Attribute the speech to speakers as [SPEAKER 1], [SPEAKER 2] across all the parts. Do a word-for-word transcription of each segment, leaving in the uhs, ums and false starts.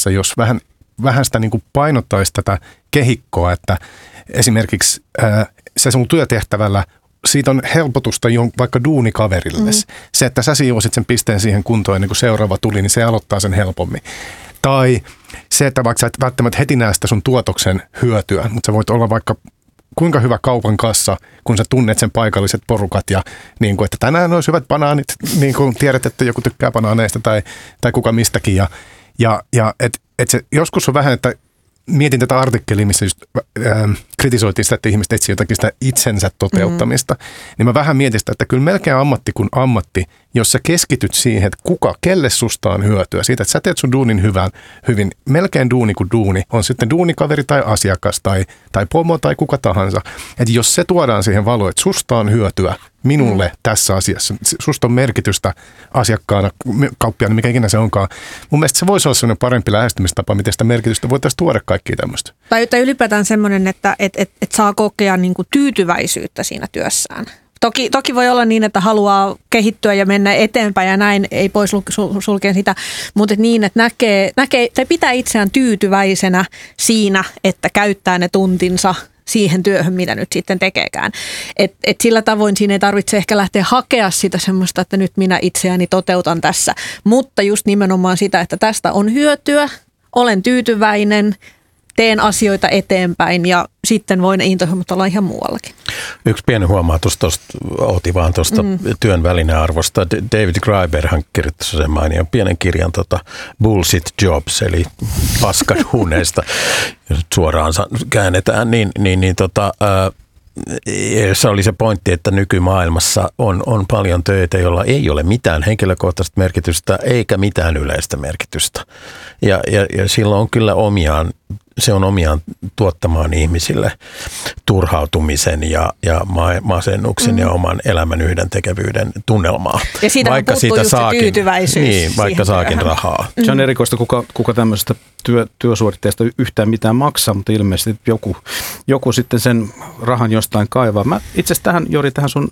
[SPEAKER 1] työssä, jos vähän, vähän sitä niin kuin painottaisi tätä kehikkoa, että esimerkiksi ää, se sun työtehtävällä siitä on helpotusta vaikka duunikaverille. Mm. Se, että sä siivoisit sen pisteen siihen kuntoon ennen kuin seuraava tuli, niin se aloittaa sen helpommin. Tai se, että vaikka sä et välttämättä heti näe sitä sun tuotoksen hyötyä, mutta sä voit olla vaikka kuinka hyvä kaupan kassa, kun sä tunnet sen paikalliset porukat ja niin kuin, että tänään olisi hyvät banaanit, niin kuin tiedät, että joku tykkää banaaneista tai, tai kuka mistäkin. Ja, ja, ja et, et se joskus on vähän, että mietin tätä artikkelia, missä just äh, kritisoitiin sitä, että ihmiset etsii jotakin sitä itsensä toteuttamista. Mm-hmm. Niin mä vähän mietin sitä, että kyllä melkein ammatti kuin ammatti, jos sä keskityt siihen, että kuka, kelle susta on hyötyä siitä, että sä teet sun duunin hyvän, hyvin, melkein duuni kuin duuni, on sitten duunikaveri tai asiakas tai, tai pomo tai kuka tahansa. Että jos se tuodaan siihen valoon, että susta on hyötyä minulle mm. tässä asiassa, susta on merkitystä asiakkaana, kauppiaana, mikä ikinä se onkaan. Mun mielestä se voisi olla sellainen parempi lähestymistapa, miten sitä merkitystä voitaisiin tuoda kaikkia tämmöistä.
[SPEAKER 2] Tai, tai ylipäätään semmoinen, että et, et, et saa kokea niin kuin tyytyväisyyttä siinä työssään. Toki, toki voi olla niin, että haluaa kehittyä ja mennä eteenpäin ja näin, ei pois sulkea sitä, mutta et niin, että näkee, näkee tai pitää itseään tyytyväisenä siinä, että käyttää ne tuntinsa siihen työhön, mitä nyt sitten tekeekään. Et, et sillä tavoin siinä ei tarvitse ehkä lähteä hakea sitä semmoista, että nyt minä itseäni toteutan tässä, mutta just nimenomaan sitä, että tästä on hyötyä, olen tyytyväinen, teen asioita eteenpäin ja sitten voin intohimot olla ihan muuallakin.
[SPEAKER 3] Yksi pieni huomautus tuosta, otin vaan tuosta mm. työn välinearvosta. David Graeberhan kirjoitti sen mainion pienen kirjan tota, Bullshit Jobs, eli paskaduuneista, jos suoraan käännetään, niin, niin, niin tota, ää, se oli se pointti, että nykymaailmassa on, on paljon töitä, joilla ei ole mitään henkilökohtaista merkitystä eikä mitään yleistä merkitystä. Ja, ja, ja silloin on kyllä omiaan, se on omiaan tuottamaan ihmisille turhautumisen ja, ja masennuksen mm. ja oman elämän yhdentekevyyden tunnelmaa.
[SPEAKER 2] Ja siitä vaikka siitä saakin, tyytyväisyys.
[SPEAKER 3] Niin, vaikka saakin työhön. Rahaa.
[SPEAKER 4] Se on erikoista, kuka, kuka tämmöisestä työ, työsuoritteesta yhtään mitään maksaa, mutta ilmeisesti joku, joku sitten sen rahan jostain kaivaa. Mä itse asiassa tähän, Jori, tähän sun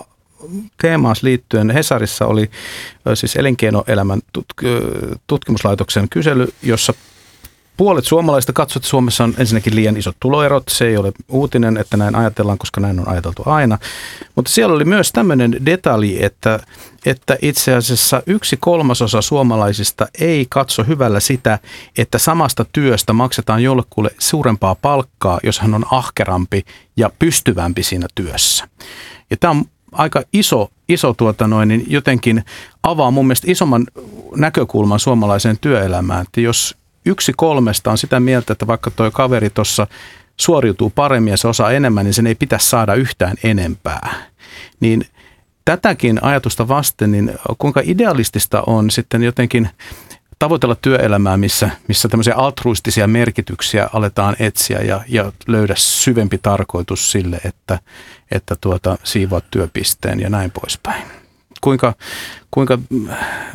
[SPEAKER 4] teemaas liittyen Hesarissa oli siis elinkeinoelämän tutkimuslaitoksen kysely, jossa puolet suomalaisista katsoo, että Suomessa on ensinnäkin liian isot tuloerot. Se ei ole uutinen, että näin ajatellaan, koska näin on ajateltu aina. Mutta siellä oli myös tämmöinen detalji, että, että itse asiassa yksi kolmasosa suomalaisista ei katso hyvällä sitä, että samasta työstä maksetaan jollekulle suurempaa palkkaa, jos hän on ahkerampi ja pystyvämpi siinä työssä. Ja tämä on aika iso, iso tuota noin, niin jotenkin avaa mun mielestä isomman näkökulman suomalaiseen työelämään, että jos yksi kolmesta on sitä mieltä, että vaikka toi kaveri tuossa suoriutuu paremmin ja se osaa enemmän, niin sen ei pitäisi saada yhtään enempää. Niin tätäkin ajatusta vasten, niin kuinka idealistista on sitten jotenkin tavoitella työelämää, missä, missä tämmöisiä altruistisia merkityksiä aletaan etsiä ja, ja löydä syvempi tarkoitus sille, että, että tuota, siivoat työpisteen ja näin poispäin. Kuinka, kuinka äh,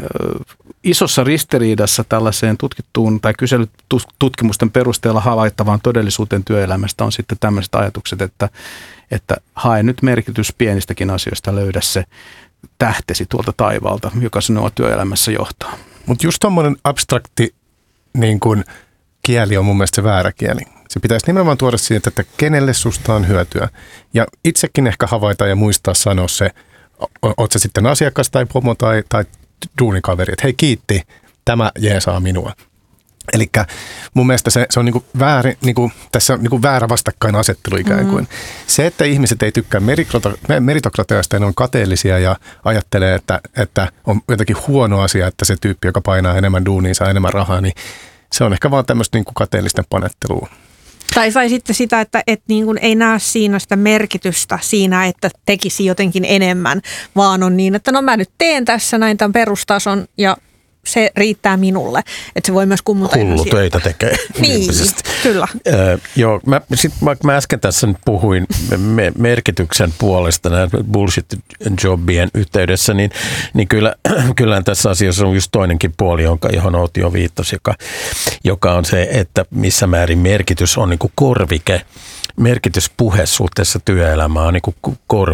[SPEAKER 4] isossa ristiriidassa tällaiseen tutkittuun tai kyselytutkimusten perusteella havaittavaan todellisuuteen työelämästä on sitten tämmöiset ajatukset, että, että hae nyt merkitys pienistäkin asioista, löydä se tähtesi tuolta taivaalta, joka sinua työelämässä johtaa.
[SPEAKER 1] Mutta just tommoinen abstrakti niin kun, kieli on mun mielestä se väärä kieli. Se pitäisi nimenomaan tuoda siihen, että kenelle susta on hyötyä. Ja itsekin ehkä havaita ja muistaa sanoa se, oot sä sitten asiakas tai pomo tai, tai duunikaveri, että hei kiitti, tämä jeesaa minua. Eli mun mielestä se, se on niinku väärä, niinku, tässä on niinku väärä vastakkainasettelu ikään kuin. Mm. Se, että ihmiset ei tykkää meritokratiasta ja ne on kateellisia ja ajattelee, että, että on jotenkin huono asia, että se tyyppi, joka painaa enemmän duunia, saa enemmän rahaa, niin se on ehkä vaan tämmöistä niinku kateellisten panettelua.
[SPEAKER 2] Tai, tai sitten sitä, että et niin kuin ei näe siinä sitä merkitystä siinä, että tekisi jotenkin enemmän, vaan on niin, että no mä nyt teen tässä näin tämän perustason ja se riittää minulle. Että se voi myös kummuta.
[SPEAKER 3] Hullu töitä tekee.
[SPEAKER 2] Niin, kyllä.
[SPEAKER 3] Äh, joo, mä, sit, vaikka mä äsken tässä nyt puhuin me, merkityksen puolesta näiden bullshit-jobbien yhteydessä, niin, niin kyllä, kyllähän tässä asiassa on just toinenkin puoli, jonka, johon Outi jo viittasi, joka, joka on se, että missä määrin merkitys on niin kuin korvike. Merkityspuhe suhteessa työelämään on niin kuin korvike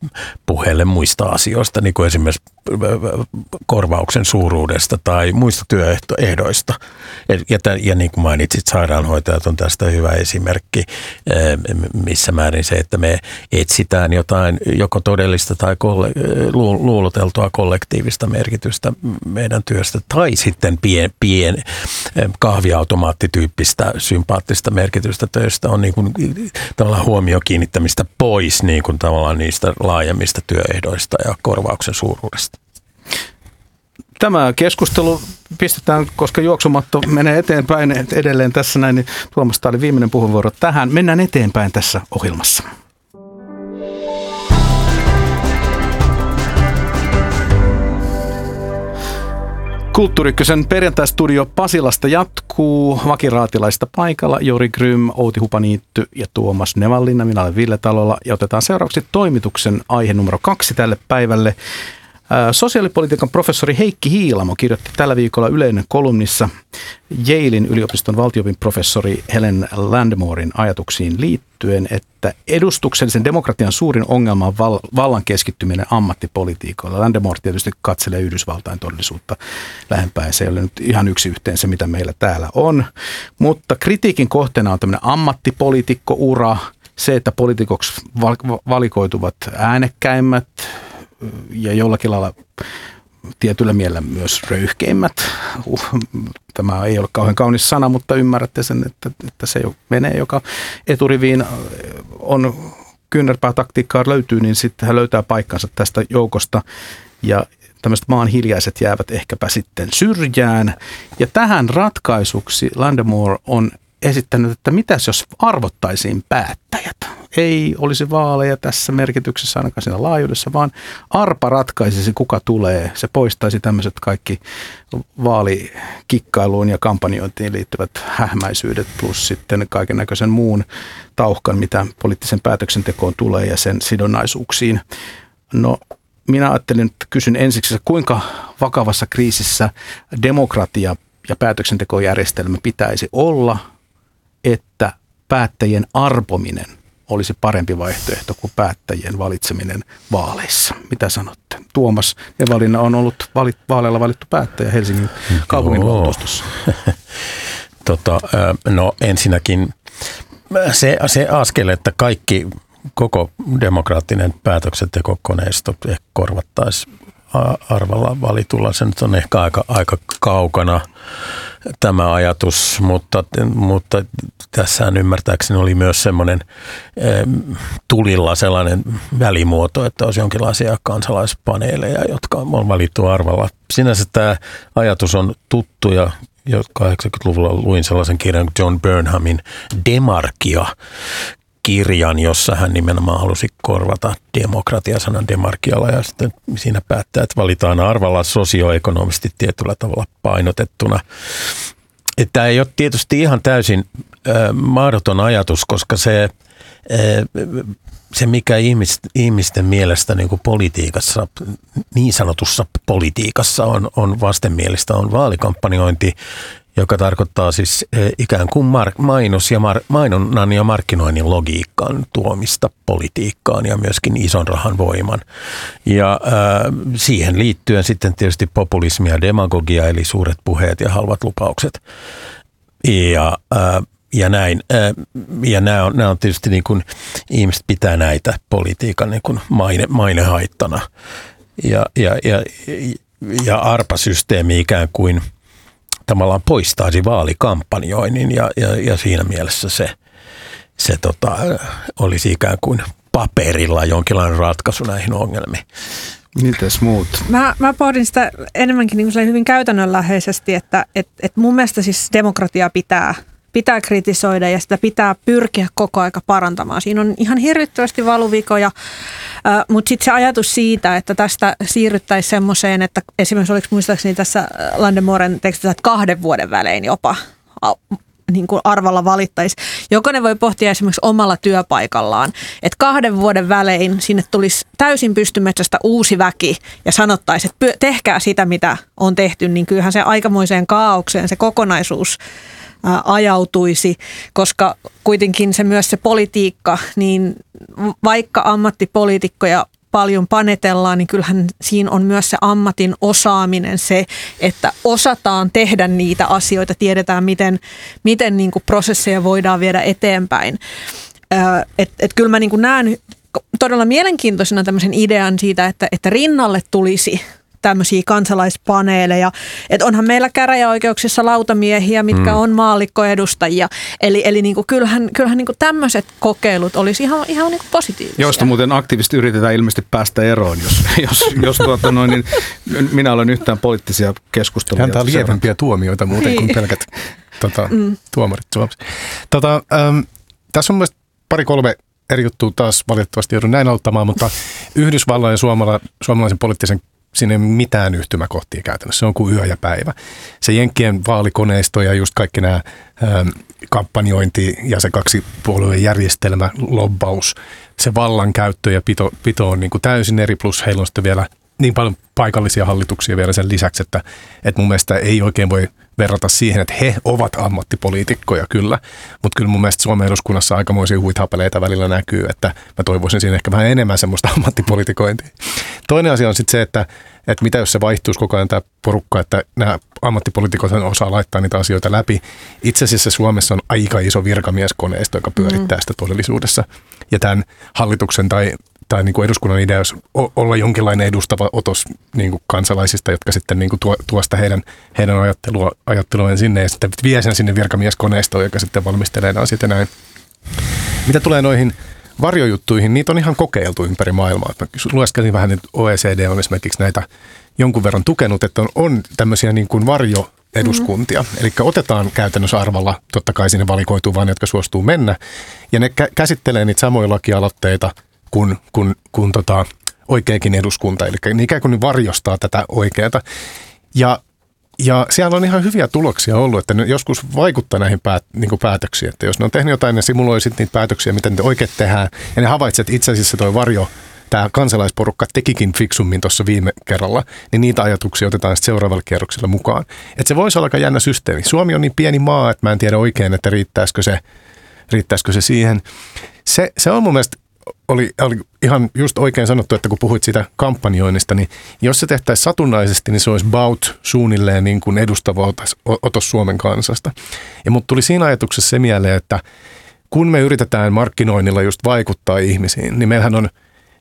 [SPEAKER 3] puheelle muista asioista, niin kuin esimerkiksi korvauksen suuruudesta tai muista työehdoista. Ja, ja niin kuin mainitsit, sairaanhoitajat on tästä hyvä esimerkki, missä määrin se, että me etsitään jotain joko todellista tai luuloteltua kollektiivista merkitystä meidän työstä, tai sitten pien, pien kahviautomaattityyppistä sympaattista merkitystä töistä on niin kuin tavallaan huomio kiinnittämistä pois niin kuin tavallaan niistä laajemmista työehdoista ja korvauksen suuruudesta.
[SPEAKER 4] Tämä keskustelu pistetään, koska juoksumatto menee eteenpäin edelleen tässä näin, niin Tuomas, tämä oli viimeinen puheenvuoro tähän. Mennään eteenpäin tässä ohjelmassa. Kulttuuri Ykkösen perjantaistudio Pasilasta jatkuu. Vakiraatilaista paikalla Jori Grym, Outi Hupaniitty ja Tuomas Nevanlinna. Minä olen Ville Talolla ja otetaan seuraavaksi toimituksen aihe numero kaksi tälle päivälle. Sosiaalipolitiikan professori Heikki Hiilamo kirjoitti tällä viikolla Yleinen kolumnissa Yalein yliopiston valtio-opin professori Helen Landemoren ajatuksiin liittyen, että edustuksellisen demokratian suurin ongelma on val- vallan keskittyminen ammattipolitiikoilla. Landemore tietysti katselee Yhdysvaltain todellisuutta lähempää ja se ei ole nyt ihan yksi yhteen se, mitä meillä täällä on. Mutta kritiikin kohteena on tämmöinen ammattipoliitikko-ura, se, että poliitikoksi valikoituvat äänekkäimmät ja jollakin lailla tietyllä mielellä myös röyhkeimmät. Tämä ei ole kauhean kaunis sana, mutta ymmärrätte sen, että, että se menee, joka eturiviin on kyynärpäätaktiikkaa löytyy, niin sitten hän löytää paikkansa tästä joukosta ja tämmöiset maan hiljaiset jäävät ehkäpä sitten syrjään. Ja tähän ratkaisuksi Landemore on esittänyt, että mitäs jos arvottaisiin päättäjät. Ei olisi vaaleja tässä merkityksessä ainakaan siinä laajuudessa, vaan arpa ratkaisisi, kuka tulee. Se poistaisi tämmöiset kaikki vaalikikkailuun ja kampanjointiin liittyvät hähmäisyydet plus sitten kaiken näköisen muun tauhkan, mitä poliittisen päätöksentekoon tulee ja sen sidonnaisuuksiin. No, minä ajattelin, että kysyn ensiksi, kuinka vakavassa kriisissä demokratia ja päätöksentekojärjestelmä pitäisi olla, että päättäjien arpominen olisi parempi vaihtoehto kuin päättäjien valitseminen vaaleissa. Mitä sanotte? Tuomas Nevanlinna on ollut valit, vaaleilla valittu päättäjä Helsingin kaupunginvaltuustossa.
[SPEAKER 3] tota, no ensinnäkin se, se askel, että kaikki koko demokraattinen päätöksentekokoneisto korvattaisiin arvalla valitulla. Se nyt on ehkä aika, aika kaukana tämä ajatus, mutta, mutta tässähän ymmärtääkseni oli myös semmoinen tulilla sellainen välimuoto, että olisi jonkinlaisia kansalaispaneeleja, jotka on valittu arvalla. Sinänsä tämä ajatus on tuttu ja kahdeksankymmentäluvulla luin sellaisen kirjan John Burnhamin Demarkia, kirjan, jossa hän nimenomaan halusi korvata demokratia-sanan demarkialla ja sitten siinä päättää, että valitaan arvalla sosioekonomisesti tietyllä tavalla painotettuna. Tämä ei ole tietysti ihan täysin äh, mahdoton ajatus, koska se, äh, se mikä ihmis, ihmisten mielestä niin kuin politiikassa, niin sanotussa politiikassa on, on vastenmielistä, on vaalikampanjointi, joka tarkoittaa siis ikään kuin mainos ja mar- mainonnan ja markkinoinnin logiikkaan tuomista politiikkaan ja myöskin ison rahan voiman. Ja äh, siihen liittyen sitten tietysti populismi ja demagogia, eli suuret puheet ja halvat lupaukset. Ja, äh, ja näin. Äh, ja nämä on, nämä on tietysti niin kuin, ihmiset pitää näitä politiikan niin kuin maine, mainehaittana. Ja, ja, ja, ja arpasysteemi ikään kuin tavallaan poistaisi vaalikampanjoinnin ja, ja, ja siinä mielessä se, se tota, olisi ikään kuin paperilla jonkinlainen ratkaisu näihin ongelmiin.
[SPEAKER 4] Mites muut?
[SPEAKER 2] Mä, mä pohdin sitä enemmänkin niin kuin hyvin käytännönläheisesti, että et, et mun mielestä siis demokratiaa pitää, pitää kritisoida ja sitä pitää pyrkiä koko aika parantamaan. Siinä on ihan hirvittävästi valuvikoja, äh, mutta sitten se ajatus siitä, että tästä siirryttäisiin semmoiseen, että esimerkiksi oliko muistaakseni tässä Landemoren tekstissä, että kahden vuoden välein jopa niin kuin arvalla valittaisi. Jokainen voi pohtia esimerkiksi omalla työpaikallaan, että kahden vuoden välein sinne tulisi täysin pystymetsästä uusi väki ja sanottaisiin, että tehkää sitä, mitä on tehty, niin kyllähän se aikamoiseen kaaukseen se kokonaisuus ajautuisi, koska kuitenkin se myös se politiikka, niin vaikka ammattipoliitikkoja paljon panetellaan, niin kyllähän siinä on myös se ammatin osaaminen, se, että osataan tehdä niitä asioita, tiedetään miten, miten niin kuin prosesseja voidaan viedä eteenpäin. Että et kyllä mä niin kuin näen todella mielenkiintoisena tämmöisen idean siitä, että, että rinnalle tulisi tämmöisiä kansalaispaneeleja. Että onhan meillä käräjäoikeuksissa lautamiehiä, mitkä mm. on maallikkoedustajia. Eli, eli niin kuin kyllähän, kyllähän niin kuin tämmöiset kokeilut olisi ihan, ihan niin kuin positiivisia.
[SPEAKER 4] Josta muuten aktiivisesti yritetään ilmeisesti päästä eroon, jos, jos, jos tuota noin, niin minä olen yhtään poliittisia keskusteluja.
[SPEAKER 1] Antaa lievempiä tuomioita muuten kuin pelkät tota, mm. tuomarit Suomessa. Tota, ähm, tässä on myös pari-kolme eri juttua taas valitettavasti joudun näin aloittamaan, mutta Yhdysvallan ja suomala, suomalaisen poliittisen siinä ei ole mitään yhtymäkohtia käytännössä. Se on kuin yö ja päivä. Se Jenkkien vaalikoneisto ja just kaikki nämä ähm, kampanjointi ja se kaksipuolueen järjestelmä, lobbaus, se vallankäyttö ja pito, pito on niin kuin täysin eri, plus heillä on sitten vielä niin paljon paikallisia hallituksia vielä sen lisäksi, että, että mun mielestä ei oikein voi verrata siihen, että he ovat ammattipoliitikkoja kyllä, mutta kyllä mun mielestä Suomen eduskunnassa aikamoisia huithapeleita välillä näkyy, että mä toivoisin siinä ehkä vähän enemmän semmoista ammattipolitikointia. Toinen asia on sitten se, että, että mitä jos se vaihtuisi koko ajan tämä porukka, että nämä ammattipoliitikot osaa laittaa niitä asioita läpi. Itse asiassa Suomessa on aika iso virkamieskoneisto, joka pyörittää sitä todellisuudessa, ja tämän hallituksen tai tai niin kuin eduskunnan idea olisi olla jonkinlainen edustava otos niin kuin kansalaisista, jotka sitten niin kuin tuo, tuo sitä heidän, heidän ajattelua, ajatteluaan sinne ja sitten vie sen sinne virkamieskoneistoon, joka sitten valmistelee asiat ja näin. Mitä tulee noihin varjojuttuihin, niitä on ihan kokeiltu ympäri maailmaa. Mä lueskelin vähän, että O E C D on esimerkiksi näitä jonkun verran tukenut, että on, on tämmöisiä niin kuin varjoeduskuntia. Mm-hmm. Eli otetaan käytännössä arvalla, totta kai sinne valikoituu vaan, jotka suostuu mennä, ja ne kä- käsittelee niitä samoja lakialoitteita, kun, kun, kun tota, oikeakin eduskunta, eli ikään kuin varjostaa tätä oikeata. Ja, ja siellä on ihan hyviä tuloksia ollut, että ne joskus vaikuttaa näihin päät, niin kuin päätöksiin, että jos ne on tehnyt jotain, ne simuloi sitten niitä päätöksiä, miten ne oikein tehdään, ja ne havaitsevat, että itse asiassa tuo varjo, tämä kansalaisporukka tekikin fiksummin tuossa viime kerralla, niin niitä ajatuksia otetaan sitten seuraavalla kierroksella mukaan. Että se voisi olla aika jännä systeemi. Suomi on niin pieni maa, että mä en tiedä oikein, että riittäisikö se, riittäisikö se siihen. Se, se on mun mielestä Oli, oli ihan just oikein sanottu, että kun puhuit siitä kampanjoinnista, niin jos se tehtäisiin satunnaisesti, niin se olisi about suunnilleen niin kuin edustava otos, otos Suomen kansasta. Ja mut tuli siinä ajatuksessa se mieleen, että kun me yritetään markkinoinnilla just vaikuttaa ihmisiin, niin meillähän on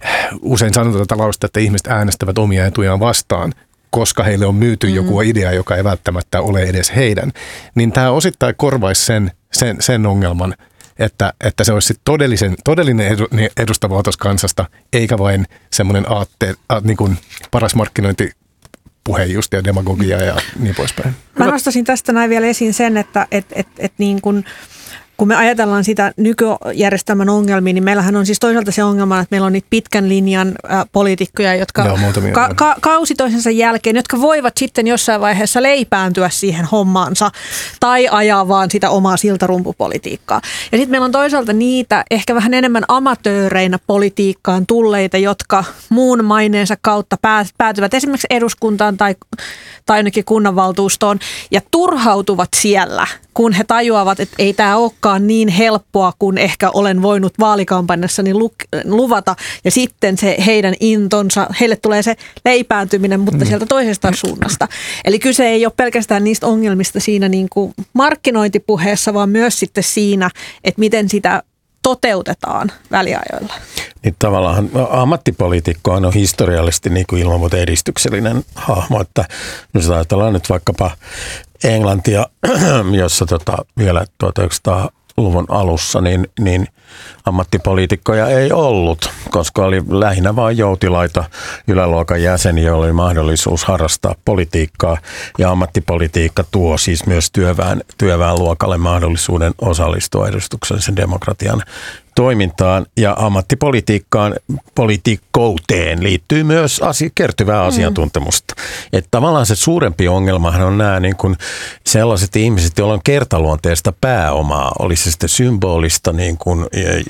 [SPEAKER 1] usein sanotaan tätä lausta, että ihmiset äänestävät omia etujaan vastaan, koska heille on myyty mm-hmm. joku idea, joka ei välttämättä ole edes heidän. Niin tämä osittain korvaisi sen, sen, sen ongelman, Että, että se olisi sit todellisen, todellinen edu, edustava otos kansasta, eikä vain semmoinen aatte, a, niin kuin paras markkinointipuhe just ja demagogia ja niin poispäin.
[SPEAKER 2] Mä nostasin tästä näin vielä esiin sen, että et, et, et niin kuin, kun me ajatellaan sitä nykyjärjestelmän ongelmia, niin meillähän on siis toisaalta se ongelma, että meillä on niitä pitkän linjan ä, poliitikkoja, jotka
[SPEAKER 1] no, muutamia,
[SPEAKER 2] ka- ka- kausi toisensa jälkeen, jotka voivat sitten jossain vaiheessa leipääntyä siihen hommaansa tai ajaa vaan sitä omaa siltarumpupolitiikkaa. Ja sitten meillä on toisaalta niitä ehkä vähän enemmän amatööreinä politiikkaan tulleita, jotka muun maineensa kautta päätyvät esimerkiksi eduskuntaan tai, tai ainakin kunnanvaltuustoon ja turhautuvat siellä, kun he tajuavat, että ei tämä olekaan niin helppoa kuin ehkä olen voinut vaalikampanjassani luvata. Ja sitten se heidän intonsa, heille tulee se leipääntyminen, mutta mm. sieltä toisesta suunnasta. Eli kyse ei ole pelkästään niistä ongelmista siinä niin kuin markkinointipuheessa, vaan myös sitten siinä, että miten sitä toteutetaan väliajoilla.
[SPEAKER 3] Niin tavallaan ammattipoliitikko on historiallisesti niin kuin ilman muuta edistyksellinen hahmo, että jos ajatellaan nyt vaikkapa Englantia, jossa tota, vielä tuhatyhdeksänsataaluvun alussa, niin, niin ammattipoliitikkoja ei ollut, koska oli lähinnä vain joutilaita yläluokan jäseniä, joilla oli mahdollisuus harrastaa politiikkaa. Ja ammattipolitiikka tuo siis myös työväen, työväenluokalle mahdollisuuden osallistua edustuksellisen demokratian toimintaan, ja ammattipolitiikkaan, politiikkouteen liittyy myös asia, kertyvää asiantuntemusta. Mm. Että tavallaan se suurempi ongelmahan on nämä niin kuin sellaiset ihmiset, joilla on kertaluonteista pääomaa, olisi se sitten symbolista niin kuin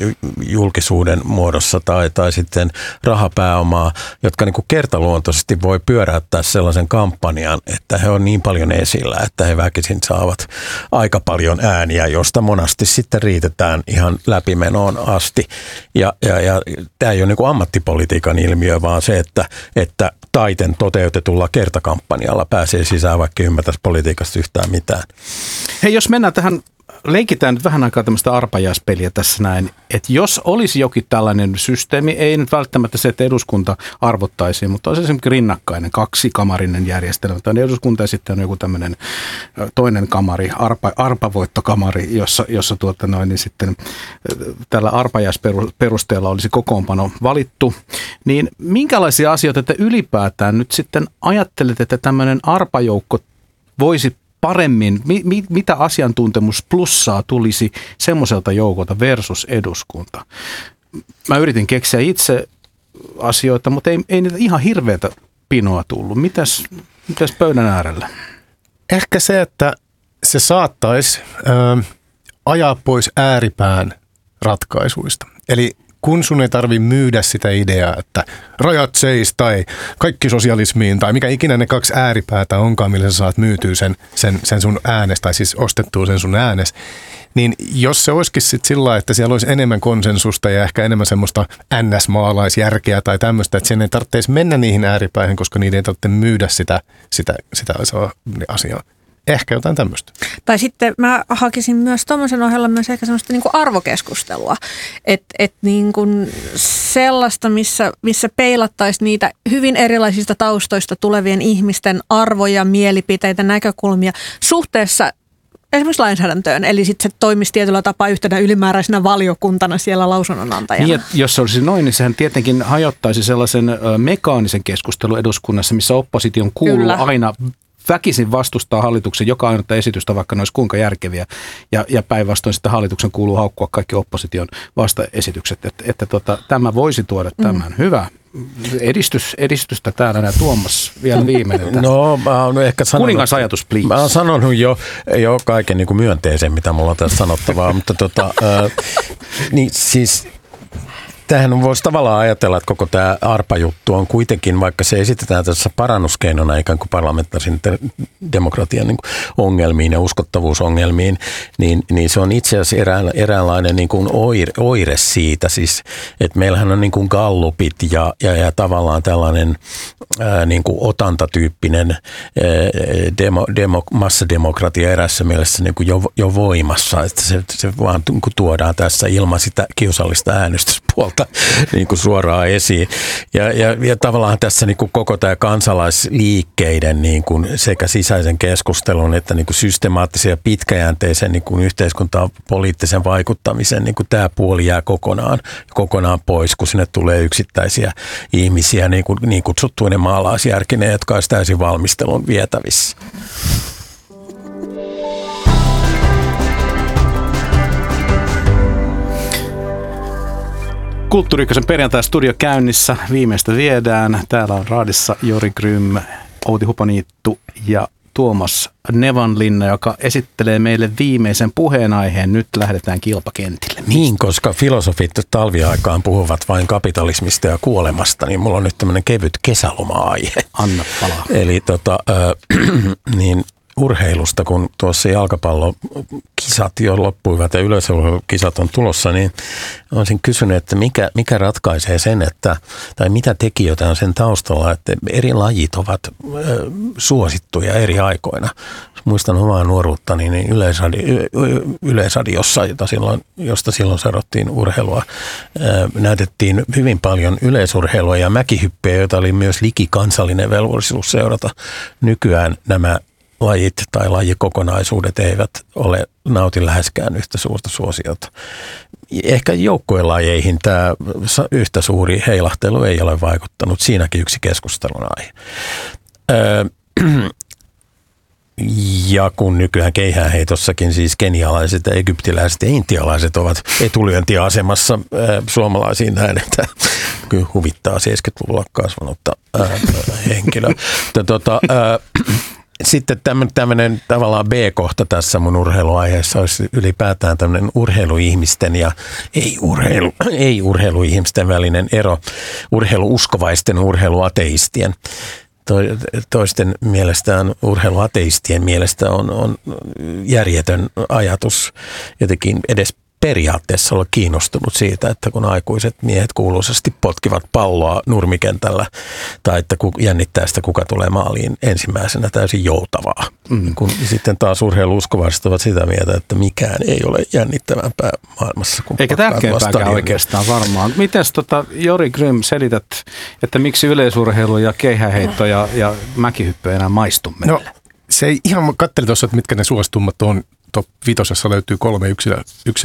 [SPEAKER 3] julkisuuden muodossa tai, tai sitten rahapääomaa, jotka niin kuin kertaluontoisesti voi pyöräyttää sellaisen kampanjan, että he on niin paljon esillä, että he väkisin saavat aika paljon ääniä, josta monasti sitten riitetään ihan läpimenoon asti. Ja, ja, ja tämä ei ole niin kuin ammattipolitiikan ilmiö, vaan se, että, että taiten toteutetulla kertakampanjalla pääsee sisään, vaikka ei ymmärtäisi politiikasta yhtään mitään.
[SPEAKER 4] Hei, jos mennään tähän, leikitään nyt vähän aikaa tämmöistä arpajaispeliä tässä näin, että jos olisi jokin tällainen systeemi, ei nyt välttämättä se, että eduskunta arvottaisiin, mutta olisi esimerkiksi rinnakkainen kaksikamarinen järjestelmä. Tämä eduskunta ja sitten on joku tämmöinen toinen kamari, arpa, arpavoittokamari, jossa, jossa tuota noin, niin sitten tällä arpajaisperusteella olisi kokoonpano valittu. Niin minkälaisia asioita te ylipäätään nyt sitten ajattelet, että tämmöinen arpajoukko voisi paremmin, mi, mi, mitä asiantuntemus plussaa tulisi semmoiselta joukolta versus eduskunta? Mä yritin keksiä itse asioita, mutta ei, ei niitä ihan hirveätä pinoa tullut. Mitäs, mitäs pöydän äärellä?
[SPEAKER 1] Ehkä se, että se saattaisi ö, ajaa pois ääripään ratkaisuista. Eli kun sun ei tarvitse myydä sitä ideaa, että rajat seis tai kaikki sosialismiin tai mikä ikinä ne kaksi ääripäätä onkaan, millä sä saat myytyä sen, sen, sen sun äänes tai siis ostettua sen sun äänes, niin jos se olisikin sitten sillä lailla, että siellä olisi enemmän konsensusta ja ehkä enemmän semmoista N S-maalaisjärkeä tai tämmöistä, että sen ei tarvitsisi mennä niihin ääripäihin, koska niiden ei tarvitse myydä sitä, sitä, sitä asiaa. Ehkä jotain tämmöistä.
[SPEAKER 2] Tai sitten mä hakisin myös tuommoisen ohella myös ehkä semmoista niin kuin arvokeskustelua. Että et niin kuin sellaista, missä, missä peilattaisiin niitä hyvin erilaisista taustoista tulevien ihmisten arvoja, mielipiteitä, näkökulmia suhteessa esimerkiksi lainsäädäntöön. Eli sitten se toimisi tietyllä tapaa yhtenä ylimääräisenä valiokuntana siellä lausunnonantajana.
[SPEAKER 4] Niin, jos se olisi noin, niin sehän tietenkin hajottaisi sellaisen ö, mekaanisen keskustelun eduskunnassa, missä opposition kuuluu Kyllä. aina väkisin vastustaa hallituksen joka ainutta esitystä, vaikka ne olisi kuinka järkeviä, ja, ja päinvastoin sitten hallituksen kuuluu haukkua kaikki opposition vastaesitykset, että, että tota, tämä voisi tuoda tämän. Mm. Hyvä. Edistys, edistystä täällä nää Tuomas vielä viimeinen.
[SPEAKER 3] No, mä oon ehkä sanonut,
[SPEAKER 4] kuningas ajatus, please.
[SPEAKER 3] Mä oon sanonut jo, jo kaiken niin kuin myönteisen, mitä mulla on tässä sanottavaa, mutta tota, äh, niin siis tämähän voisi tavallaan ajatella, että koko tämä arpajuttu on kuitenkin, vaikka se esitetään tässä parannuskeinona ikään kuin parlamentaarisen demokratian niin kuin ongelmiin ja uskottavuusongelmiin, niin, niin se on itse asiassa erään, eräänlainen niin kuin oire, oire siitä. Siis, että meillähän on niin kuin gallupit ja, ja, ja tavallaan tällainen ää, niin kuin otantatyyppinen ää, demo, demo, massademokratia erässä mielessä niin kuin jo, jo voimassa. Että se, se vaan niin kuin tuodaan tässä ilman sitä kiusallista äänestyspuolta niin kuin suoraan esiin. Ja, ja, ja tavallaan tässä niin kuin koko tämä kansalaisliikkeiden niin kuin sekä sisäisen keskustelun että niin kuin systemaattisen ja pitkäjänteisen niin kuin yhteiskuntaan poliittisen vaikuttamisen niin kuin tämä puoli jää kokonaan, kokonaan pois, kun sinne tulee yksittäisiä ihmisiä niin, kuin, niin kutsuttuinen maalaisjärkinen, jotka olisi täysin valmistelun vietävissä.
[SPEAKER 4] Kulttuuri Ykkösen perjantai-studio käynnissä. Viimeistä viedään. Täällä on raadissa Jori Grym, Outi Hupaniittu ja Tuomas Nevanlinna, joka esittelee meille viimeisen puheenaiheen. Nyt lähdetään kilpakentille.
[SPEAKER 3] Niin, koska filosofit talviaikaan puhuvat vain kapitalismista ja kuolemasta, niin mulla on nyt tämmöinen kevyt kesäloma-aihe.
[SPEAKER 4] Anna palaa.
[SPEAKER 3] Eli tota, äh, niin urheilusta, kun tuossa jalkapallokisat jo loppuivat ja yleisurheilukisat on tulossa, niin olisin kysynyt, että mikä, mikä ratkaisee sen, että, tai mitä tekijöitä on sen taustalla, että eri lajit ovat ö, suosittuja eri aikoina. Muistan omaa nuoruuttani, niin Yleisradio, Yleisradiossa, jota silloin, josta silloin seurattiin urheilua, ö, näytettiin hyvin paljon yleisurheilua ja mäkihyppejä, joita oli myös likikansallinen velvollisuus seurata. Nykyään nämä lajit tai lajikokonaisuudet eivät ole nauti läheskään yhtä suurta suosiota. Ehkä joukkuelajeihin tämä yhtä suuri heilahtelu ei ole vaikuttanut. Siinäkin yksi keskustelun aihe. Öö, ja kun nykyään keihäänheitossakin siis kenialaiset, egyptiläiset ja intialaiset ovat etulyöntiasemassa öö, suomalaisiin näin, että kyllä huvittaa seitsemänkymmentäluvulla kasvanutta öö, henkilöä. Tota, öö, Sitten tämmöinen tavallaan B-kohta tässä mun urheiluaiheessa olisi ylipäätään tämmöinen urheiluihmisten ja ei-urheilu, ei-urheiluihmisten välinen ero, urheiluuskovaisten urheiluateistien. Toisten mielestään urheiluateistien mielestä on, on järjetön ajatus jotenkin edes periaatteessa olla kiinnostunut siitä, että kun aikuiset miehet kuuluisesti potkivat palloa nurmikentällä tai että jännittää sitä, kuka tulee maaliin ensimmäisenä, täysin joutavaa. Mm. Kun sitten taas urheiluuskovaiset ovat sitä mieltä, että mikään ei ole jännittävämpää maailmassa kuin
[SPEAKER 4] eikä tärkeämpääkään oikeastaan varmaan. Mites tota, Jori Grym, selität, että miksi yleisurheilu ja keihäheitto ja, ja mäkihyppy ei enää maistu meille?
[SPEAKER 1] No, se ei ihan, mä katselin tuossa, että mitkä ne suositummat on. Top vitosessa löytyy kolme yksilö,